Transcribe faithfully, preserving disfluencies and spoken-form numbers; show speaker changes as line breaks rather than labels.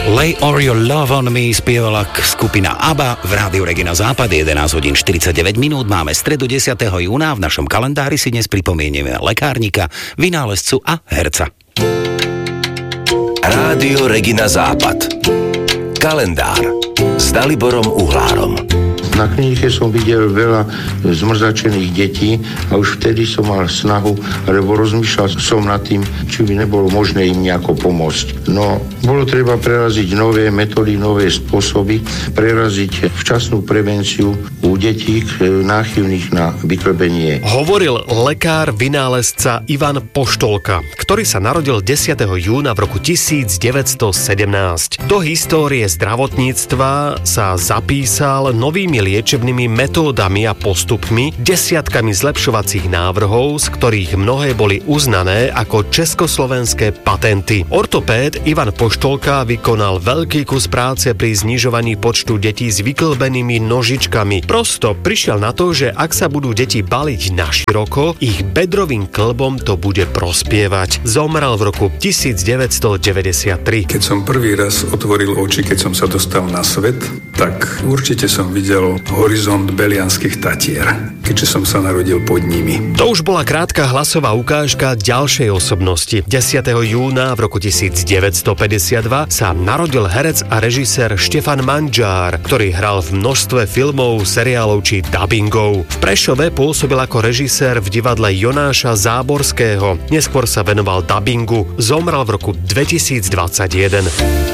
Lay All Your Love on Me spievala skupina ABBA v Rádiu Regina Západ. jedenásť hodín štyridsaťdeväť minút, máme stredu desiateho júna, v našom kalendári si dnes pripomenieme lekárnika, vynálezcu a herca.
Rádio Regina Západ. Kalendár s Daliborom Uhlárom.
Na klinike som videl veľa zmrzačených detí a už vtedy som mal snahu, alebo rozmýšľal som nad tým, či by nebolo možné im nejako pomôcť. No, bolo treba preraziť nové metódy, nové spôsoby, preraziť včasnú prevenciu u detí náchylných na vyklbenie.
Hovoril lekár vynálezca Ivan Poštolka, ktorý sa narodil desiateho júna v roku tisícdeväťstosedemnásť. Do histórie zdravotníctva sa zapísal novými liečebnými metódami a postupmi, desiatkami zlepšovacích návrhov, z ktorých mnohé boli uznané ako československé patenty. Ortopéd Ivan Poštolka vykonal veľký kus práce pri znižovaní počtu detí s vyklbenými nožičkami. Prosto prišiel na to, že ak sa budú deti baliť naširoko, ich bedrovým klbom to bude prospievať. Zomrel v roku tisícdeväťstodeväťdesiattri.
Keď som prvý raz otvoril oči, keď som sa dostal na svet, tak určite som videl horizont Belianských Tatier, keďže som sa narodil pod nimi.
To už bola krátka hlasová ukážka ďalšej osobnosti. desiateho júna v roku tisícdeväťstopäťdesiatdva sa narodil herec a režisér Štefan Manžár, ktorý hral v množstve filmov, seriálov či dabingov. V Prešove pôsobil ako režisér v divadle Jonáša Záborského. Neskôr sa venoval dabingu. Zomrel v roku dvetisícdvadsaťjeden.